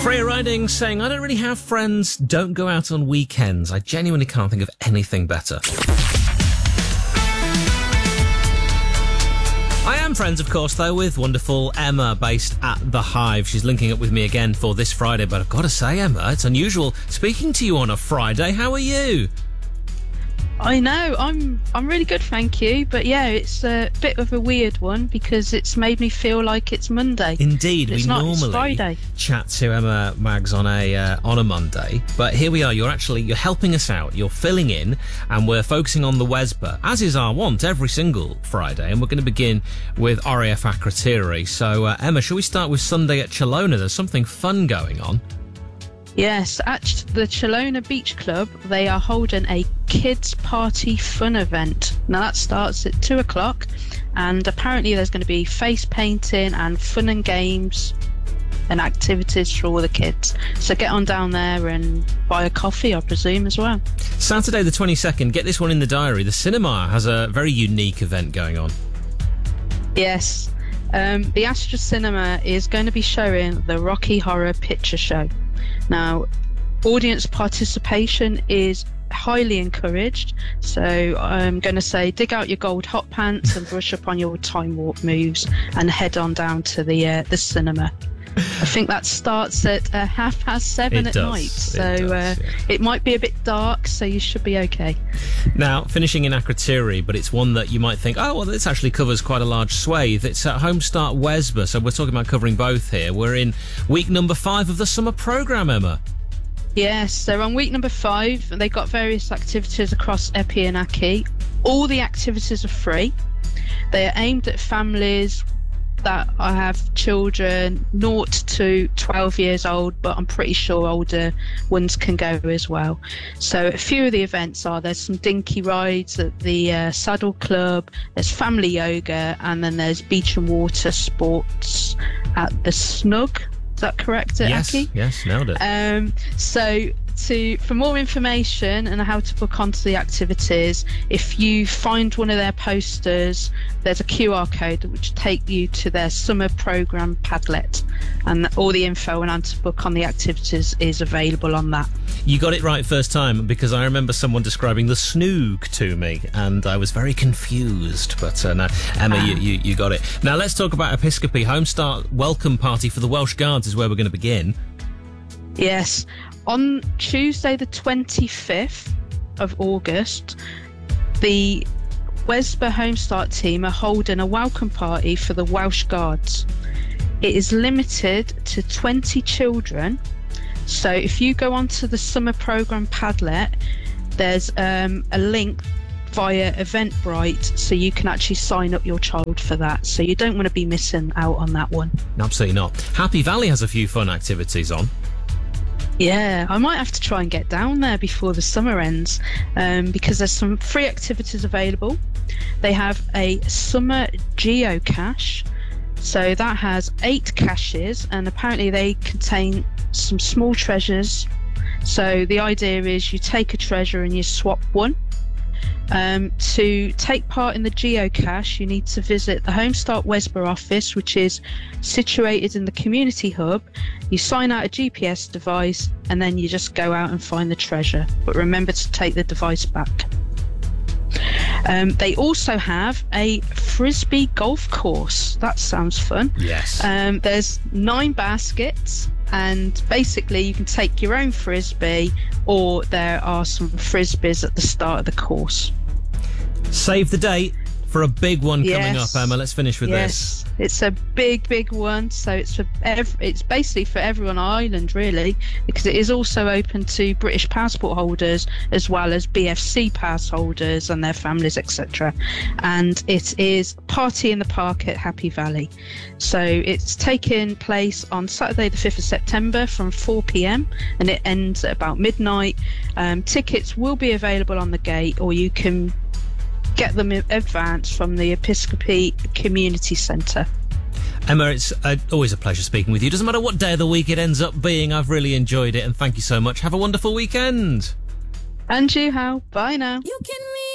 Freya Riding saying, I don't really have friends, don't go out on weekends. I genuinely can't think of anything better. I am friends, of course, though, with wonderful Emma, based at The Hive. She's linking up with me again for this Friday, but I've got to say, Emma, it's unusual speaking to you on a Friday. How are you? I know, I'm really good, thank you. But yeah, it's a bit of a weird one because it's made me feel like it's Monday. Indeed, we normally Friday. Chat to Emma Maggs on a Monday, but here we are. You're helping us out. You're filling in, and we're focusing on the Wesba, as is our wont every single Friday. And we're going to begin with RAF Akrotiri. So, Emma, shall we start with Sunday at Chelona? There's something fun going on. Yes, at the Chelona Beach Club, they are holding a kids party fun event. Now that starts at 2 o'clock, and apparently there's going to be face painting and fun and games and activities for all the kids. So get on down there and buy a coffee, I presume, as well. Saturday the 22nd, get this one in the diary. The cinema has a very unique event going on. Yes, the Astra Cinema is going to be showing the Rocky Horror Picture Show. Now, audience participation is highly encouraged, so I'm going to say dig out your gold hot pants and brush up on your time warp moves and head on down to the cinema. I think that starts at 7:30 at night, so it might be a bit dark, so you should be okay. Now, finishing in Akrotiri, but it's one that you might think, oh, well, this actually covers quite a large swathe. It's at Homestart Wesba, so we're talking about covering both here. We're in week number 5 of the summer programme, Emma. Yes, they're on week number 5, and they've got various activities across Epi and Aki. All the activities are free. They are aimed at families that I have children 0 to 12 years old, but I'm pretty sure older ones can go as well. So a few of the events there's some dinky rides at the Saddle Club, there's family yoga, and then there's beach and water sports at the Snug. Is that correct, Aki? Yes, nailed it. For more information and how to book onto the activities, if you find one of their posters, there's a QR code which will take you to their summer programme Padlet, and all the info and how to book on the activities is available on that. You got it right first time, because I remember someone describing the Snoog to me, and I was very confused. But no, Emma, you got it. Now let's talk about Episcopi. Homestart welcome party for the Welsh Guards is where we're going to begin. Yes. On Tuesday the 25th of August, the Wesba Homestart team are holding a welcome party for the Welsh Guards. It is limited to 20 children, so if you go onto the summer programme Padlet, there's a link via Eventbrite, so you can actually sign up your child for that, so you don't want to be missing out on that one. Absolutely not. Happy Valley has a few fun activities on. Yeah, I might have to try and get down there before the summer ends, because there's some free activities available. They have a summer geocache, so that has 8 caches, and apparently they contain some small treasures. So the idea is you take a treasure and you swap one. To take part in the geocache, you need to visit the Homestart Wesba office, which is situated in the community hub. You sign out a GPS device, and then you just go out and find the treasure. But remember to take the device back. They also have a frisbee golf course. That sounds fun. Yes. There's 9 baskets, and basically you can take your own frisbee, or there are some frisbees at the start of the course. Save the date for a big one coming up, Emma. Let's finish with this. It's a big one, so it's basically for everyone on Ireland, really, because it is also open to British passport holders as well as BFC pass holders and their families, etc. And it is Party in the Park at Happy Valley. So it's taking place on Saturday the 5th of September from 4 p.m. and it ends at about midnight. Tickets will be available on the gate, or you can get them in advance from the Episcopi Community Centre. Emma, it's always a pleasure speaking with you. Doesn't matter what day of the week it ends up being, I've really enjoyed it, and thank you so much. Have a wonderful weekend. And you, Hal. Bye now. You can